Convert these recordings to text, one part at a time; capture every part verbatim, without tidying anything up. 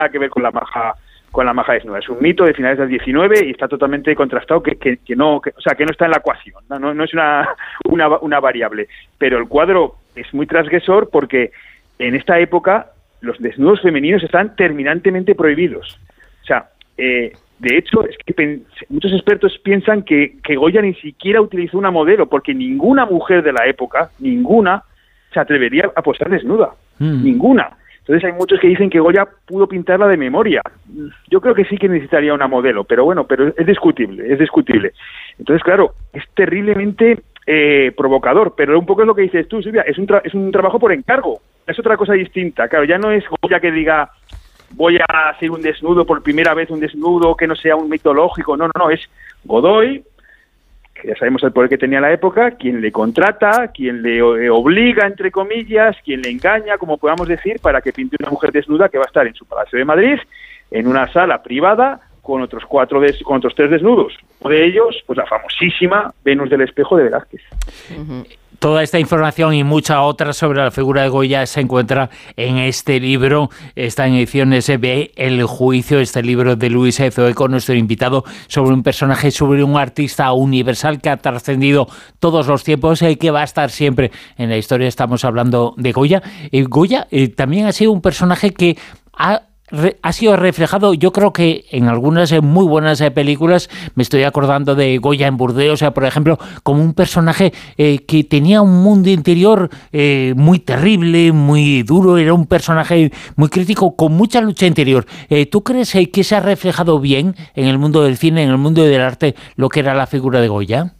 nada que ver con la maja con la maja desnuda. Es un mito de finales del diecinueve y está totalmente contrastado que, que, que no, que, o sea, que no está en la ecuación, no, no, no es una, una, una variable. Pero el cuadro es muy transgresor porque en esta época los desnudos femeninos están terminantemente prohibidos. O sea, eh, de hecho, es que pen, muchos expertos piensan que, que Goya ni siquiera utilizó una modelo, porque ninguna mujer de la época, ninguna, se atrevería a posar desnuda. Mm. Ninguna. Entonces hay muchos que dicen que Goya pudo pintarla de memoria. Yo creo que sí que necesitaría una modelo, pero bueno, pero es discutible, es discutible. Entonces, claro, es terriblemente eh, provocador, pero un poco es lo que dices tú, Silvia, es un, tra- es un trabajo por encargo, es otra cosa distinta. Claro, ya no es Goya que diga, voy a hacer un desnudo por primera vez, un desnudo que no sea un mitológico, no, no, no, es Godoy, que ya sabemos el poder que tenía en la época, quien le contrata, quien le obliga, entre comillas, quien le engaña, como podamos decir, para que pinte una mujer desnuda que va a estar en su Palacio de Madrid, en una sala privada, con otros cuatro des, con otros tres desnudos. Uno de ellos, pues la famosísima Venus del Espejo de Velázquez. Uh-huh. Toda esta información y mucha otra sobre la figura de Goya se encuentra en este libro. Está en ediciones B, El Juicio, este libro de Luis Zoeco, nuestro invitado, sobre un personaje, sobre un artista universal que ha trascendido todos los tiempos y que va a estar siempre en la historia. Estamos hablando de Goya. Eh, Goya eh, también ha sido un personaje que ha ha sido reflejado, yo creo que en algunas muy buenas eh, películas. Me estoy acordando de Goya en Burdeos, o sea, por ejemplo, como un personaje eh, que tenía un mundo interior eh, muy terrible, muy duro, era un personaje muy crítico, con mucha lucha interior. Eh, ¿Tú crees eh, que se ha reflejado bien en el mundo del cine, en el mundo del arte, lo que era la figura de Goya?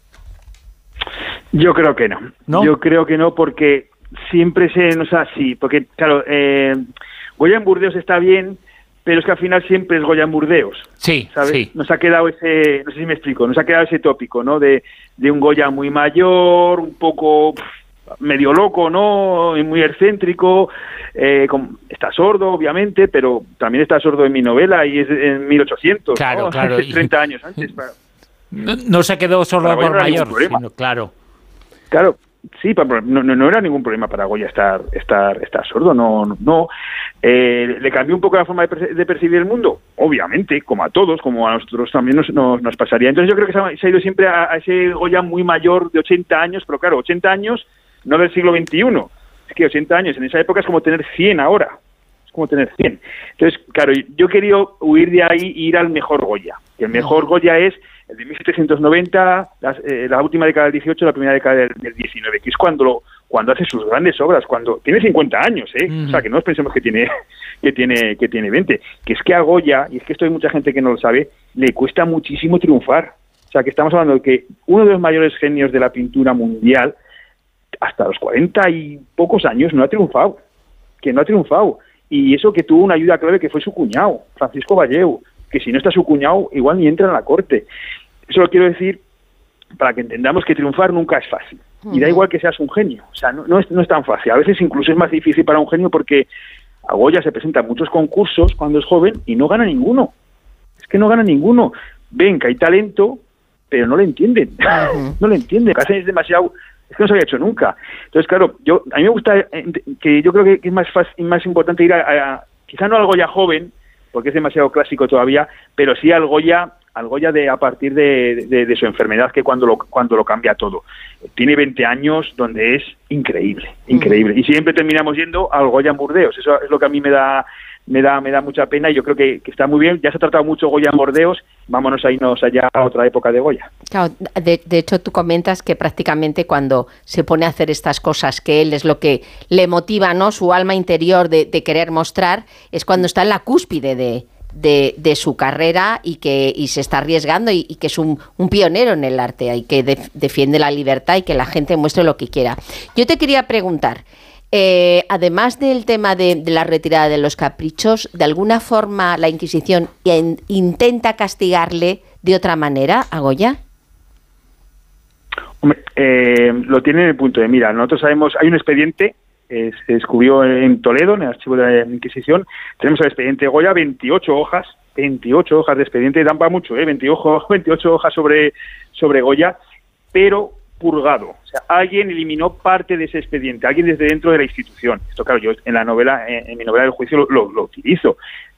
Yo creo que no. ¿No? Yo creo que no, porque siempre se nos ha así, porque, claro, eh, Goya en Burdeos está bien, pero es que al final siempre es Goya en Burdeos. Sí, ¿sabes? Sí. Nos ha quedado ese, no sé si me explico, nos ha quedado ese tópico, ¿no? De, de un Goya muy mayor, un poco pff, medio loco, ¿no? Y muy excéntrico. Eh, con, está sordo, obviamente, pero también está sordo en mi novela y es en mil ochocientos. Claro, ¿no? claro. treinta años antes. Para, no, no se quedó sordo por mayor, sino, claro. Claro. Sí, no, no, no era ningún problema para Goya estar estar estar sordo, no, no. Eh, ¿Le cambió un poco la forma de, perci- de percibir el mundo? Obviamente, como a todos, como a nosotros también nos, nos, nos pasaría. Entonces yo creo que se ha, se ha ido siempre a, a ese Goya muy mayor de ochenta años, pero claro, ochenta años no del siglo veintiuno. Es que ochenta años en esa época es como tener cien ahora. Es como tener cien. Entonces, claro, yo he querido huir de ahí e ir al mejor Goya. Y el mejor Goya es el de mil setecientos noventa, la, eh, la última década del dieciocho, la primera década del, del diecinueve, que es cuando lo, cuando hace sus grandes obras, cuando tiene cincuenta años, ¿eh? Mm. O sea, que no nos pensemos que tiene que tiene que tiene veinte, que es que a Goya, y es que esto hay mucha gente que no lo sabe, le cuesta muchísimo triunfar. O sea, que estamos hablando de que uno de los mayores genios de la pintura mundial, hasta los cuarenta y pocos años, no ha triunfado, que no ha triunfado. Y eso que tuvo una ayuda clave que fue su cuñado, Francisco Valleu, que si no está su cuñado, igual ni entra en la corte. Eso lo quiero decir para que entendamos que triunfar nunca es fácil. Y da igual que seas un genio. O sea, no, no, es, no es tan fácil. A veces incluso es más difícil para un genio porque a Goya se presenta en muchos concursos cuando es joven y no gana ninguno. Es que no gana ninguno. Ven que hay talento, pero no le entienden. Uh-huh. No le entienden. Casi es demasiado... Es que no se había hecho nunca. Entonces, claro, yo a mí me gusta que yo creo que es más fácil, más importante ir a, a... Quizá no al Goya joven, porque es demasiado clásico todavía, pero sí al Goya, al Goya de a partir de, de, de su enfermedad, que cuando lo cuando lo cambia todo. Tiene veinte años donde es increíble, increíble. Mm. Y siempre terminamos yendo al Goya en Burdeos. Eso es lo que a mí me da me da me da mucha pena y yo creo que, que está muy bien. Ya se ha tratado mucho Goya en Burdeos, vámonos a irnos allá a otra época de Goya. Claro, de, de hecho tú comentas que prácticamente cuando se pone a hacer estas cosas, que él es lo que le motiva, ¿no? Su alma interior de, de querer mostrar, es cuando está en la cúspide de, de, de su carrera y que y se está arriesgando y, y que es un, un pionero en el arte y que de, defiende la libertad y que la gente muestre lo que quiera. Yo te quería preguntar, Eh, además del tema de, de la retirada de los caprichos, ¿de alguna forma la Inquisición in, intenta castigarle de otra manera a Goya? Hombre, eh, lo tiene en el punto de mira. Nosotros sabemos, hay un expediente, eh, se descubrió en Toledo, en el archivo de la Inquisición, tenemos el expediente de Goya, veintiocho hojas, veintiocho hojas de expediente, dan para mucho, ¿eh? veintiocho, veintiocho hojas sobre, sobre Goya, pero purgado. O sea, alguien eliminó parte de ese expediente, alguien desde dentro de la institución. Esto, claro, yo en la novela, en, en mi novela del juicio lo, lo, lo utilizo.